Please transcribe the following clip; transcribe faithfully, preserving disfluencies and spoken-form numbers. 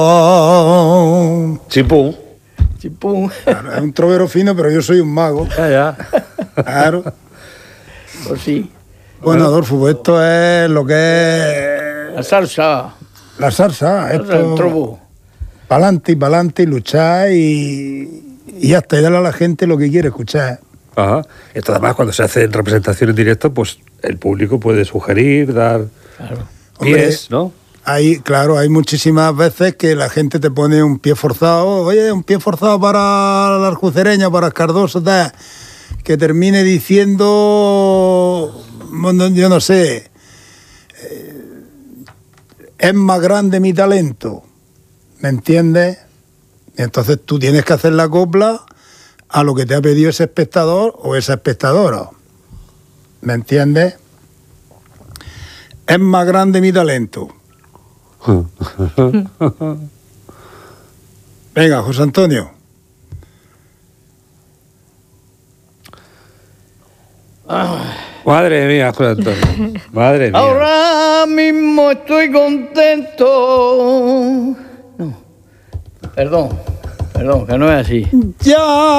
Chipú. Chipú. Claro, es un trovero fino, pero yo soy un mago. Ya, ya. Claro. Pues sí. Bueno, Adolfo, pues esto es lo que es La salsa. la salsa. El Esto, trobo. pa'lante y pa'lante, y luchar y, y hasta y darle a la gente lo que quiere escuchar. Ajá. Esto además, cuando se hace en representación en directo, pues el público puede sugerir, dar Claro. pies, ¿no? Hay, claro, hay muchísimas veces que la gente te pone un pie forzado. Oye, un pie forzado para la aljucereña, para el Cardoso, tal, que termine diciendo, bueno, yo no sé, eh, es más grande mi talento, ¿me entiendes? Y entonces tú tienes que hacer la copla a lo que te ha pedido ese espectador o esa espectadora, ¿me entiendes? Es más grande mi talento. Venga, José Antonio. Madre mía, José Antonio. Madre mía. Ahora mismo estoy contento. No. Perdón. Perdón, que no es así. Ya